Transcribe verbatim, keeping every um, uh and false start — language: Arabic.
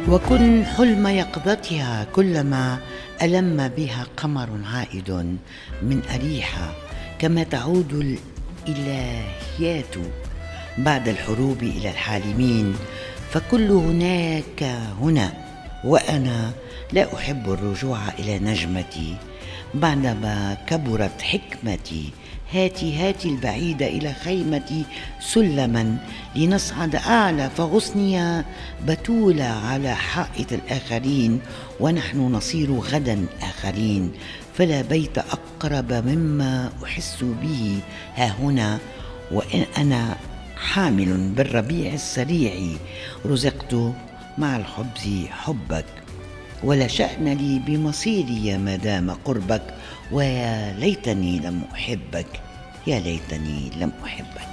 وكن حلم يقظتها كلما ألم بها قمر عائد من أريحة، كما تعود الإلهيات بعد الحروب إلى الحالمين، فكل هناك هنا. وأنا لا أحب الرجوع إلى نجمتي بعدما كبرت حكمتي. هاتي هاتي البعيد إلى خيمتي سلما لنصعد أعلى، فغصني بتولى على حائط الآخرين، ونحن نصير غدا آخرين. فلا بيت أقرب مما أحس به ها هنا، وإن أنا حامل بالربيع السريع رزقت مع الخبز حبك. ولا شأن لي بمصيري ما دام قربك، ويا ليتني لم أحبك، يا ليتني لم أحبك.